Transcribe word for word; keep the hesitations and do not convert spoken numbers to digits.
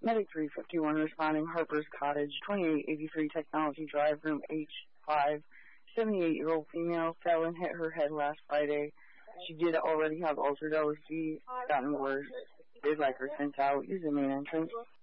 Medic three fifty-one responding, Harper's Cottage, twenty-eight eighty-three Technology Drive, room H five. seventy-eight-year-old female fell and hit her head last Friday. She did already have altered L S D. Gotten worse. They'd like her sent out. Use the main entrance.